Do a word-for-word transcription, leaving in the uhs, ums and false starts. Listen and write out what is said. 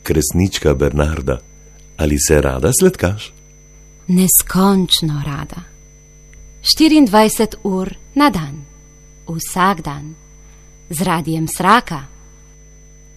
Kresnička Bernarda, ali se rada sladkaš? Neskončno rada. štiriindvajset ur na dan, vsak dan, z Radiem Sraka.